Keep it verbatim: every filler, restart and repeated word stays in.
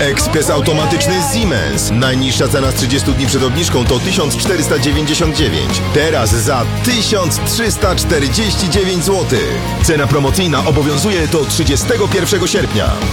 Ekspres automatyczny Siemens. Najniższa cena z trzydziestu dni przed obniżką to tysiąc czterysta dziewięćdziesiąt dziewięć. Teraz za tysiąc trzysta czterdzieści dziewięć złotych. Cena promocyjna obowiązuje do trzydziestego pierwszego sierpnia.